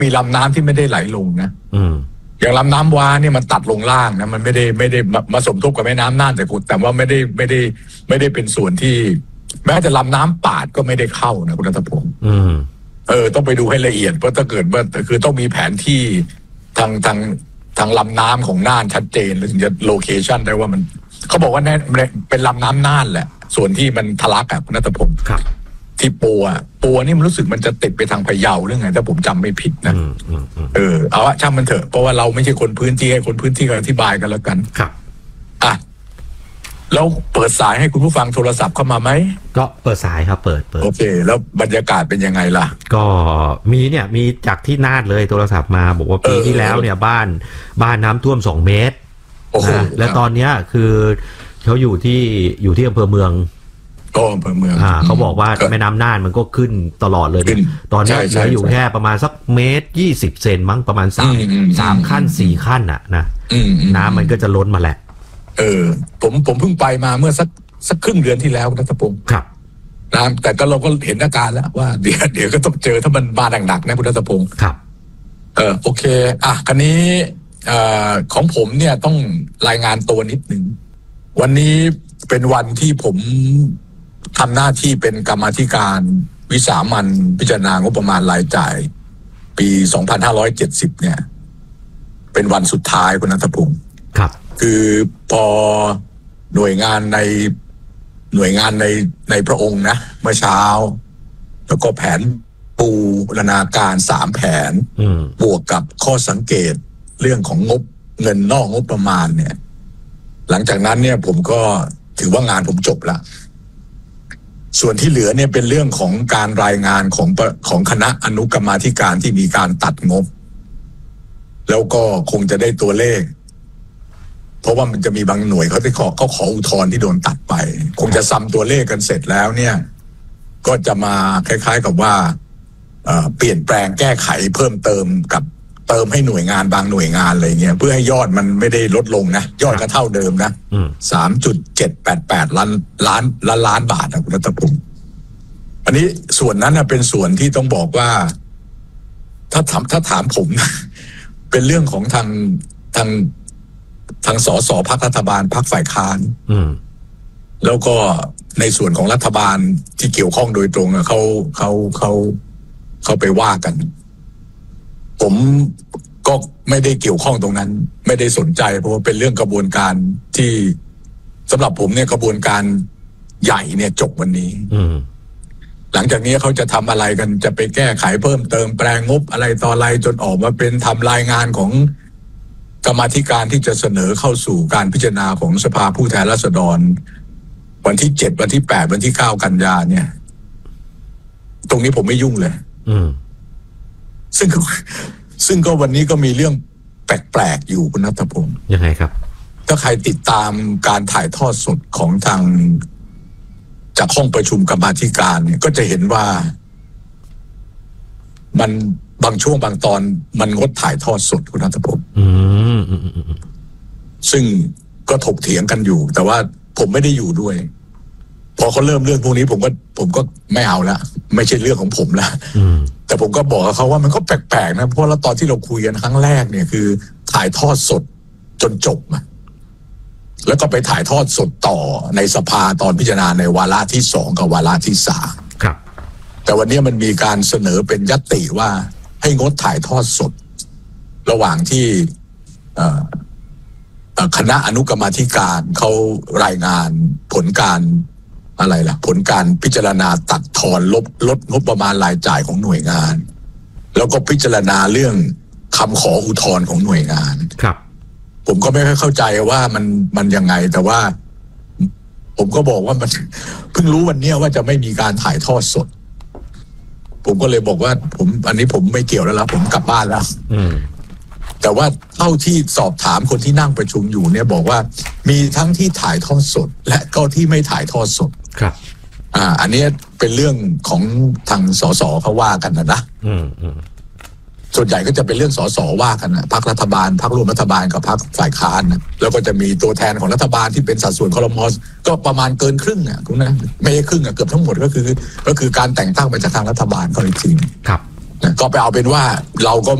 มีลำน้ำที่ไม่ได้ไหลลงนะอย่างลำน้ำวาเนี่ยมันตัดลงล่างนะมันไม่ได้มาสมทบกับแม่น้ำน่านแต่ว่าไม่ได้เป็นส่วนที่แม้แต่ลำน้ำปาดก็ไม่ได้เข้านะคุณรัตพงศ์ต้องไปดูให้ละเอียดเพราะถ้าเกิดว่าคือต้องมีแผนที่ทางลำน้ำของน่านชัดเจนแล้วถึงจะโลเคชันได้ว่ามันเขาบอกว่าเป็นลำน้ำน่านแหละส่วนที่มันทะลักอ่ะคุณรัตพงศ์ที่ปัวนี่มันรู้สึกมันจะติดไปทางพะเยาหรือไงถ้าผมจำไม่ผิดนะเอาช่างมันเถอะเพราะว่าเราไม่ใช่คนพื้นที่ให้คนพื้นที่อธิบายกันแล้วกันครับแล้วเปิดสายให้คุณผู้ฟังโทรศัพท์เข้ามาไหมก็เปิดสายครับเปิดโอเคแล้วบรรยากาศเป็นยังไงล่ะก็มีจากที่น่านเลยโทรศัพท์มาบอกว่าปีที่แล้วเนี่ยบ้านน้ำท่วม2 เมตรและตอนนี้คือเขาอยู่ที่อำเภอเมืองก็อำเภอเมืองเขาบอกว่าแม่น้ำน่านมันก็ขึ้นตลอดเลยตอนนี้เหลืออยู่แค่ประมาณสัก1.20 เมตรมั้งประมาณ3 ขั้น 4 ขั้นอ่ะนะน้ำมันก็จะล้นมาแหละผมเพิ่งไปมาเมื่อสักครึ่งเดือนที่แล้วนัทพงศ์ครับนะแต่ก็เราก็เห็นอาการแล้วว่าเดี๋ยวก็ต้องเจอถ้ามันมาหนักๆนะคุณนัทพงศ์ครับโอเคคราวนี้ของผมเนี่ยต้องรายงานตัวนิดหนึ่งวันนี้เป็นวันที่ผมทำหน้าที่เป็นกรรมาธิการวิสามัญพิจารณางบประมาณรายจ่ายปี2570เนี่ยเป็นวันสุดท้ายคุณนัทพงศ์ครับคือพอหน่วยงานในพระองค์นะเมื่อเช้าแล้วก็แผนปูรณาการ3 แผนบวกกับข้อสังเกตเรื่องของเงินนอกงบประมาณเนี่ยหลังจากนั้นเนี่ยผมก็ถือว่างานผมจบละส่วนที่เหลือเนี่ยเป็นเรื่องของการรายงานของคณะอนุกรรมาธิการที่มีการตัดงบแล้วก็คงจะได้ตัวเลขเพราะว่ามันจะมีบางหน่วยเขาขออุทธรณ์ที่โดนตัดไปคงจะซ้ำตัวเลขกันเสร็จแล้วเนี่ยก็จะมาคล้ายๆกับว่าเปลี่ยนแปลงแก้ไขเพิ่มเติมกับเติมให้หน่วยงานบางหน่วยงานอะไรเงี้ยเพื่อให้ยอดมันไม่ได้ลดลงนะยอดก็เท่าเดิมนะ3.788 ล้านบาทนะคุณรัตพงศ์อันนี้ส่วนนั้นเป็นส่วนที่ต้องบอกว่าถ้าถามผมนะเป็นเรื่องของทางสสพรรครัฐบาลพรรคฝ่ายค้านแล้วก็ในส่วนของรัฐบาลที่เกี่ยวข้องโดยตรงเขาไปว่ากันผมก็ไม่ได้เกี่ยวข้องตรงนั้นไม่ได้สนใจเพราะว่าเป็นเรื่องกระบวนการที่สำหรับผมเนี่ยกระบวนการใหญ่เนี่ยจบวันนี้หลังจากนี้เขาจะทำอะไรกันจะไปแก้ไขเพิ่มเติมแปลงงบอะไรต่ออะไรจนออกมาเป็นทำรายงานของกรรมาธิการที่จะเสนอเข้าสู่การพิจารณาของสภาผู้แทนราษฎรวันที่7วันที่8วันที่9กันยาเนี่ยตรงนี้ผมไม่ยุ่งเลยซึ่งก็วันนี้ก็มีเรื่องแปลกๆอยู่คุณณัฐพงศ์ยังไงครับถ้าใครติดตามการถ่ายทอดสดของทางจากห้องประชุมกรรมาธิการเนี่ยก็จะเห็นว่ามันบางช่วงบางตอนมันงดถ่ายทอดสดคุณณัฐพงศ์ซึ่งก็ถกเถียงกันอยู่แต่ว่าผมไม่ได้อยู่ด้วยพอเขาเริ่มเรื่องพวกนี้ผมก็ไม่เอาละไม่ใช่เรื่องของผมละแต่ผมก็บอกกับเขาว่ามันก็แปลกๆนะเพราะแล้วตอนที่เราคุยกันครั้งแรกเนี่ยคือถ่ายทอดสดจนจบมาแล้วก็ไปถ่ายทอดสดต่อในสภาตอนพิจารณาในวาระที่2กับวาระที่3 ครับแต่วันนี้มันมีการเสนอเป็นญัตติว่าให้งดถ่ายทอดสดระหว่างที่คณะอนุกรรมาธิการเขารายงานผลการผลการพิจารณาตัดทอนลดงบประมาณรายจ่ายของหน่วยงานแล้วก็พิจารณาเรื่องคำขออุทธรณ์ของหน่วยงานครับผมก็ไม่ค่อยเข้าใจว่ามันยังไงแต่ว่าผมก็บอกว่ามันเพิ่งรู้วันนี้ว่าจะไม่มีการถ่ายทอดสดผมก็เลยบอกว่าอันนี้ผมไม่เกี่ยวแล้วล่ะผมกลับบ้านแล้วแต่ว่าเท่าที่สอบถามคนที่นั่งประชุมอยู่เนี่ยบอกว่ามีทั้งที่ถ่ายทอดสดและก็ที่ไม่ถ่ายทอดสดครับอันนี้เป็นเรื่องของทางสสเขาว่ากันนะส่วนใหญ่ก็จะเป็นเรื่องสสว่ากันนะพรรครัฐบาลพรรคร่วมรัฐบาลกับพรรคฝ่ายค้านนะแล้วก็จะมีตัวแทนของรัฐบาลที่เป็นสัดส่วนครม.ก็ประมาณเกินครึ่งคุณนะไม่ใช่ครึ่งเกือบทั้งหมดก็คือการแต่งตั้งมาจากทางรัฐบาลก็จริงครับก็ไปเอาเป็นว่าเราก็